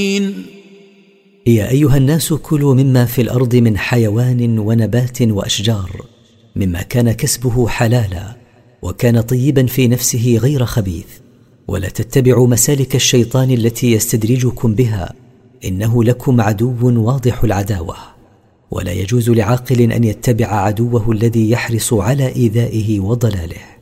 يا أيها الناس كلوا مما في الأرض من حيوان ونبات وأشجار مما كان كسبه حلالا وكان طيبا في نفسه غير خبيث، ولا تتبعوا مسالك الشيطان التي يستدرجكم بها، إنه لكم عدو واضح العداوة. ولا يجوز لعاقل أن يتبع عدوه الذي يحرص على إيذائه وضلاله.